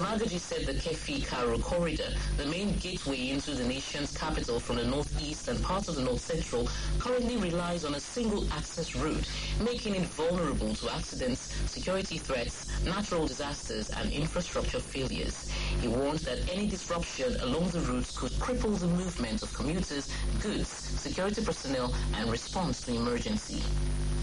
Magaji said the Kefi-Karo corridor, the main gateway into the nation's capital from the northeast and parts of the north central, currently relies on a single access route, making it vulnerable to accidents, security threats, natural disasters, and infrastructure failures. He warned that any disruption along the route could cripple the movement of commuters, goods, security personnel, and response to emergency.